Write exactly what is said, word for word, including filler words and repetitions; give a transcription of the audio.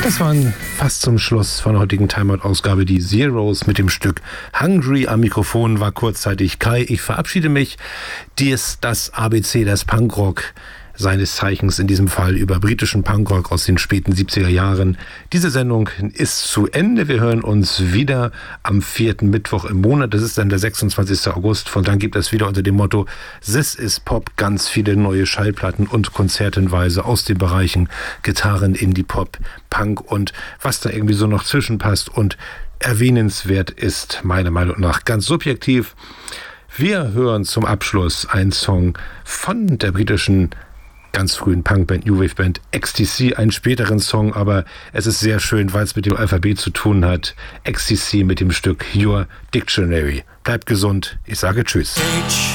Das waren fast zum Schluss von der heutigen Timeout-Ausgabe die Zeros mit dem Stück Hungry. Am Mikrofon war kurzzeitig Kai. Ich verabschiede mich. Dies das A B C des Punkrock, seines Zeichens in diesem Fall über britischen Punkrock aus den späten siebziger Jahren. Diese Sendung ist zu Ende. Wir hören uns wieder am vierten Mittwoch im Monat. Das ist dann der sechsundzwanzigster August. Von dann gibt es wieder unter dem Motto This is Pop ganz viele neue Schallplatten und Konzertenweise aus den Bereichen Gitarren, Indie-Pop, Punk und was da irgendwie so noch zwischenpasst und erwähnenswert ist, meiner Meinung nach ganz subjektiv. Wir hören zum Abschluss einen Song von der britischen ganz frühen Punkband, New Wave Band X T C, einen späteren Song, aber es ist sehr schön, weil es mit dem Alphabet zu tun hat. X T C mit dem Stück Your Dictionary. Bleibt gesund, ich sage Tschüss.